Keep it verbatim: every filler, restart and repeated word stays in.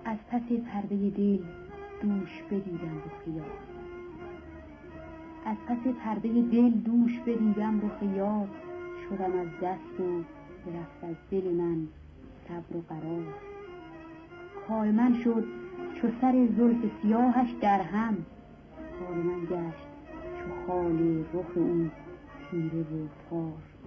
از پس پرده دل دوش بدیدم رخ یار. از پس پرده دل دوش بدیدم رخ یار. شدم از دست و برفت از دل من صبر و قرار. حال من شد چو سر زلف سیاهش در هم. حال من گشت چو خال رخ او تیره و تار.